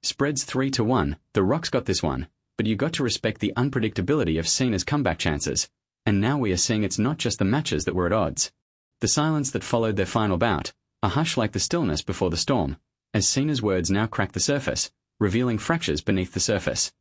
Spreads 3-1, the Rock's got this one, but you got to respect the unpredictability of Cena's comeback chances. And now we are seeing it's not just the matches that were at odds. The silence that followed their final bout, a hush like the stillness before the storm, as Cena's words now crack the surface, revealing fractures beneath the surface.